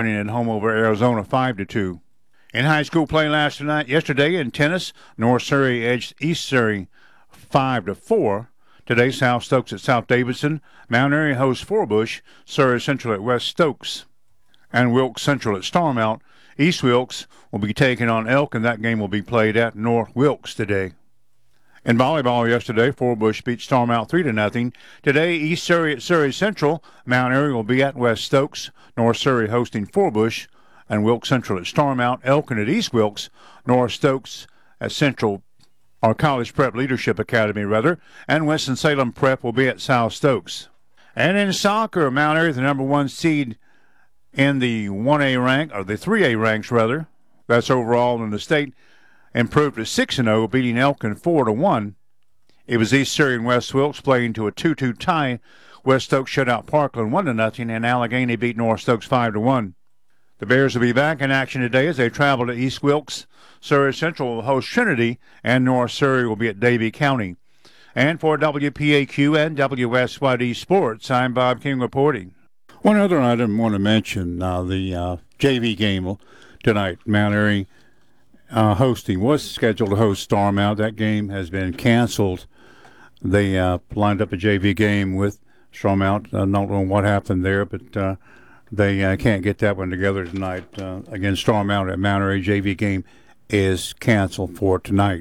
winning at home over Arizona 5-2. In high school play yesterday in tennis, North Surrey edged East Surrey 5-4. Today, South Stokes at South Davidson, Mount Airy hosts Forbush, Surrey Central at West Stokes, and Wilkes Central at Starmount. East Wilkes will be taking on Elk, and that game will be played at North Wilkes today. In volleyball yesterday, Forbush beat Starmount 3-0. Today, East Surrey at Surrey Central, Mount Airy will be at West Stokes, North Surrey hosting Forbush, and Wilkes Central at Starmount, Elkin at East Wilkes, North Stokes at Central, or College Prep Leadership Academy, and Winston-Salem Prep will be at South Stokes. And in soccer, Mount Airy, the number one seed in the 1A rank, or the 3A ranks, that's overall in the state, improved to 6-0, beating Elkin 4-1. It was East Surrey and West Wilkes playing to a 2-2 tie. West Stokes shut out Parkland 1-0, and Allegheny beat North Stokes 5-1. The Bears will be back in action today as they travel to East Wilkes. Surrey Central will host Trinity, and North Surrey will be at Davie County. And for WPAQ and WSYD Sports, I'm Bob King reporting. One other item I want to mention, the JV game tonight. Mount Airy was scheduled to host Starmount. That game has been canceled. They lined up a JV game with Starmount. I don't know what happened there, but they can't get that one together tonight. Again, Starmount at Mount Airy JV game is canceled for tonight.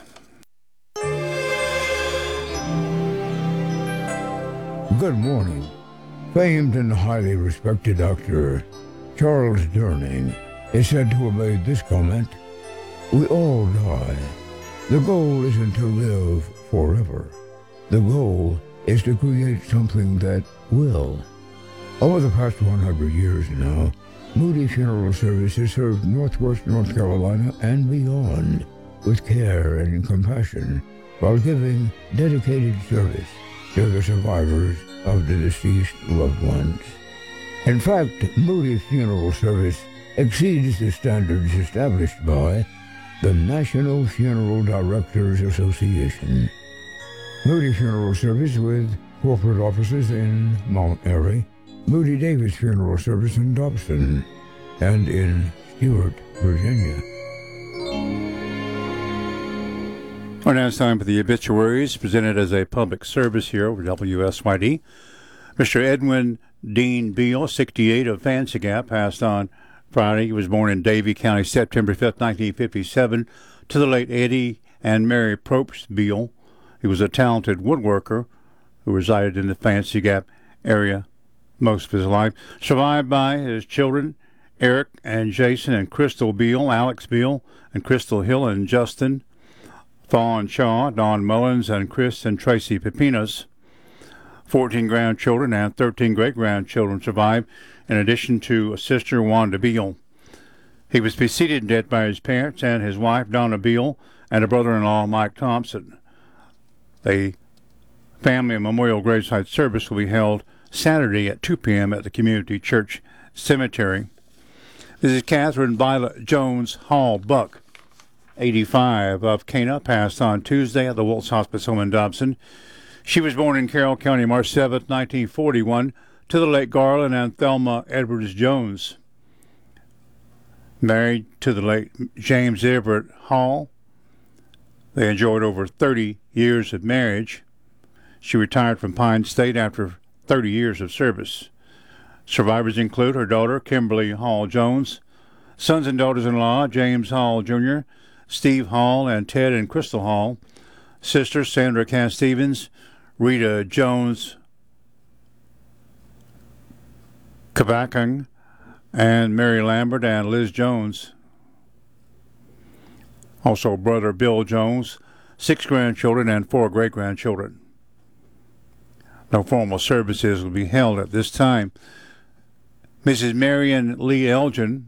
Good morning. Famed and highly respected actor Charles Durning is said to have made this comment: "We all die. The goal isn't to live forever. The goal is to create something that will." Over the past 100 years now, Moody Funeral Service has served Northwest North Carolina and beyond with care and compassion while giving dedicated service to the survivors of the deceased loved ones. In fact, Moody Funeral Service exceeds the standards established by the National Funeral Directors Association. Moody Funeral Service, with corporate offices in Mount Airy, Moody Davis Funeral Service in Dobson, and in Stewart, Virginia. Well, now it's time for the obituaries, presented as a public service here over WSYD. Mr. Edwin Dean Beal, 68, of Fancy Gap, passed on Friday. He was born in Davie County, September 5th, 1957, to the late Eddie and Mary Probst Beal. He was a talented woodworker who resided in the Fancy Gap area most of his life. Survived by his children, Eric and Jason and Crystal Beal, Alex Beal and Crystal Hill and Justin, Fawn Shaw, Don Mullins, and Chris and Tracy Pepinos. 14 grandchildren and 13 great-grandchildren survived, in addition to a sister, Wanda Beal. He was preceded in death by his parents and his wife, Donna Beal, and a brother-in-law, Mike Thompson. The family memorial graveside service will be held Saturday at 2 p.m. at the Community Church Cemetery. This is Catherine Violet Jones Hall Buck, 85, of Cana, passed on Tuesday at the Wiltz Hospice Home in Dobson. She was born in Carroll County, March 7, 1941, to the late Garland and Thelma Edwards Jones. Married to the late James Everett Hall. They enjoyed over 30 years of marriage. She retired from Pine State after 30 years of service. Survivors include her daughter, Kimberly Hall Jones, sons and daughters-in-law, James Hall Jr., Steve Hall, and Ted and Crystal Hall, sisters, Sandra Cass Stevens, Rita Jones Kabakang, and Mary Lambert and Liz Jones. Also, brother Bill Jones, 6 grandchildren and 4 great-grandchildren. No formal services will be held at this time. Mrs. Marion Lee Elgin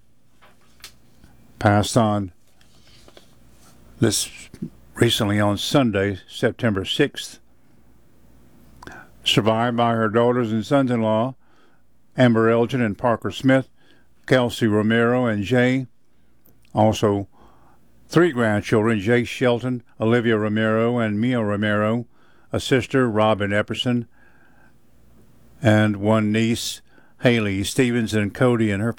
passed on this recently on Sunday, September 6th. Survived by her daughters and sons-in-law, Amber Elgin and Parker Smith, Kelsey Romero and Jay. Also, 3 grandchildren, Jay Shelton, Olivia Romero, and Mia Romero, a sister, Robin Epperson, and 1 niece, Haley Stevens, and Cody and her